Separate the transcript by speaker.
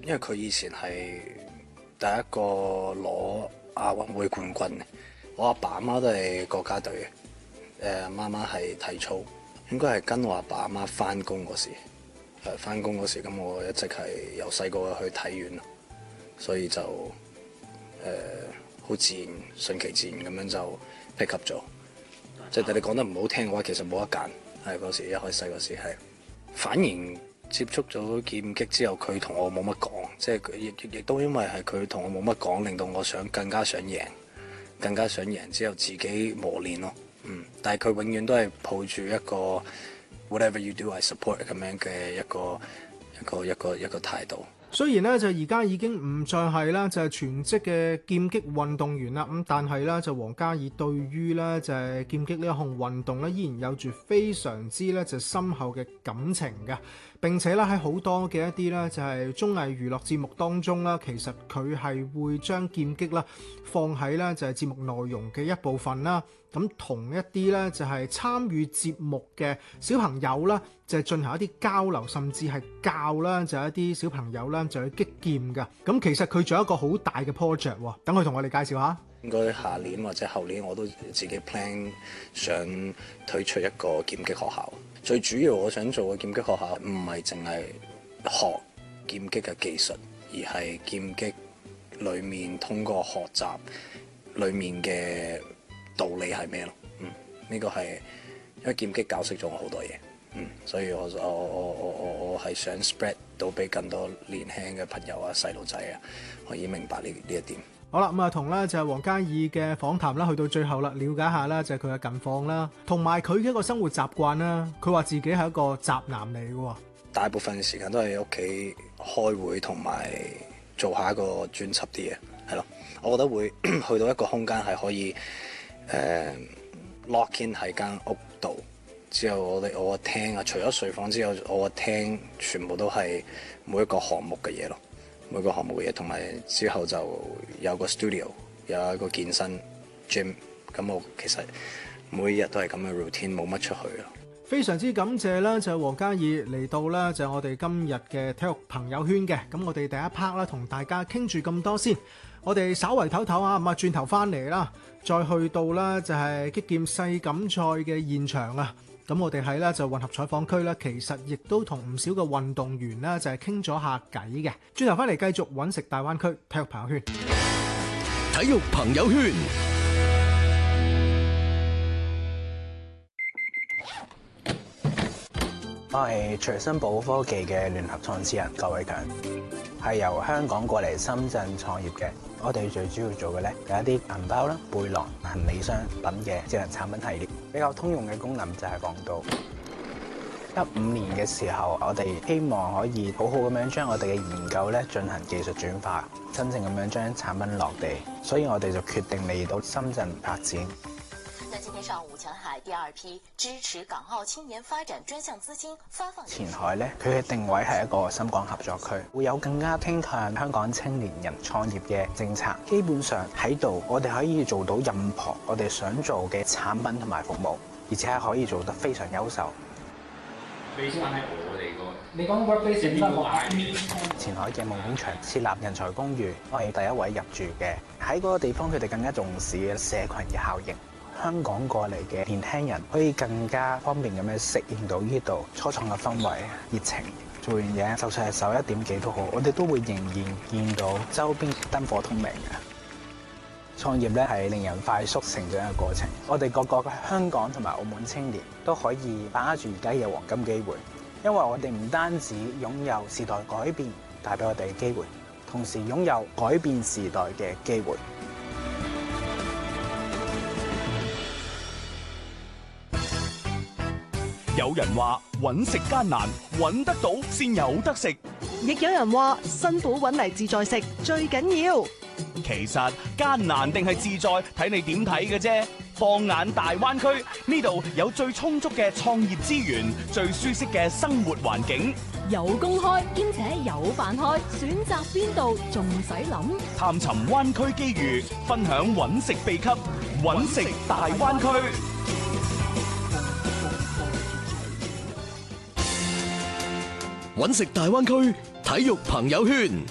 Speaker 1: 因為佢以前係第一個攞亞運會冠軍嘅。我阿爸阿媽都係國家隊嘅，媽媽係體操，應該係跟我阿爸阿媽翻工嗰時，翻工嗰時咁我一直係由細個去體院咯，所以就好自然順其自然咁樣就 pick up 咗。即係你講得唔好聽嘅話，其實冇得揀。係嗰時一開始嗰時係，反而接觸咗劍擊之後，佢同我冇乜講，即係佢亦都因為係佢同我冇乜講，令到我更加想贏之後自己磨練咯。但係佢永遠都係抱住一個 whatever you do I support 咁樣嘅一個態度。
Speaker 2: 雖然咧就而家已經唔再係啦，就係全職嘅劍擊運動員啦，咁但係咧就王嘉爾對於咧就係劍擊呢一項運動咧，依然有住非常之咧就深厚嘅感情嘅。並且咧喺好多嘅一啲咧就係綜藝娛樂節目當中啦，其實佢係會將劍擊啦放喺咧就係節目內容嘅一部分啦。咁同一啲咧就係參與節目嘅小朋友啦，就係進行一啲交流，甚至係教啦就係一啲小朋友啦就去擊劍㗎。咁其實佢仲有一個好大嘅 project 喎，等佢同我哋介紹下。
Speaker 1: 應該下年或者後年我都自己 plan 想推出一個劍擊學校。最主要我想做嘅劍擊學校唔係淨係學劍擊嘅技術，而係劍擊裡面通過學習裡面嘅道理係咩咯？呢個係因為劍擊教識咗我好多嘢，所以我係想 spread 到俾更多年輕嘅朋友啊、細路仔啊，可以明白呢一點。
Speaker 2: 好啦，咁啊同咧就係王嘉爾嘅訪談啦，去到最後啦，了解下啦就係佢嘅近況啦，同埋佢嘅一個生活習慣啦。佢話自己係一個宅男嚟嘅喎，
Speaker 1: 大部分時間都喺屋企開會同埋做下一個專輯啲嘢，係咯。我覺得會去到一個空間係可以lock in 喺間屋度，之後我個廳啊，除咗睡房之後，我個廳全部都係每一個項目嘅嘢咯。每個項目嘅嘢，同埋之後就有個 studio， 有一個健身 gym， 咁我其實每日都係咁嘅 routine， 冇乜出去咯。
Speaker 2: 非常之感謝啦，就係王嘉爾嚟到啦，就係我哋今日嘅體育朋友圈嘅。咁我哋第一 part 啦，同大家傾住咁多先，我哋稍為唞唞啊，咁啊轉頭翻嚟啦，再去到啦就係擊劍世錦賽嘅現場啊。咁我哋喺咧就混合採訪區咧，其實亦都同唔少嘅運動員咧就係傾咗下偈嘅。轉頭翻嚟繼續揾食大灣區體育朋友圈。
Speaker 3: 體育朋友圈，
Speaker 4: 我係隨身寶科技嘅聯合創始人郭偉強，係由香港過嚟深圳創業嘅。我哋最主要做嘅咧有一啲銀包啦、背囊、行李箱等嘅智能產品系列。比較通用嘅功能就係防盜。15年嘅時候，我哋希望可以好好咁樣將我哋嘅研究咧進行技術轉化，真正咁樣將產品落地。所以我哋就決定嚟到深圳發展。
Speaker 5: 那今天上午，前海第二批支持港澳青年發展專項資金發放。
Speaker 4: 前海咧，佢嘅定位係一個深港合作區，會有更加傾向香港青年人創業嘅政策。基本上喺度，我哋可以做到任何我哋想做嘅產品同埋服務，而且係可以做得非常優秀。
Speaker 6: 飛翻喺我哋個，
Speaker 2: 你講 workplace
Speaker 6: 邊個買面？
Speaker 4: 前海嘅夢工場設立人才公寓，我係第一位入住嘅。喺嗰個地方，佢哋更加重視嘅社群嘅效應。香港過嚟嘅年輕人可以更加方便咁樣適應到呢度初創嘅氛圍、熱情。做完嘢，就算係11點幾都好，我哋都會仍然見到周邊燈火通明嘅。創業咧係令人快速成長嘅過程。我哋個個嘅香港同埋澳門青年都可以把握住而家嘅黃金機會，因為我哋唔單止擁有時代改變帶俾我哋嘅機會，同時擁有改變時代嘅機會。
Speaker 3: 有人話揾食艱難，揾得到先有得食。
Speaker 7: 亦有人話辛苦揾嚟自在食最緊要。
Speaker 3: 其實艱難定係自在，睇你點睇嘅啫。放眼大灣區，呢度有最充足嘅創業資源，最舒適嘅生活環境，
Speaker 8: 有公開兼且有飯開，選擇邊度仲使諗？
Speaker 3: 探尋灣區機遇，分享揾食秘笈，揾食大灣區。揾食大灣區體育朋友圈。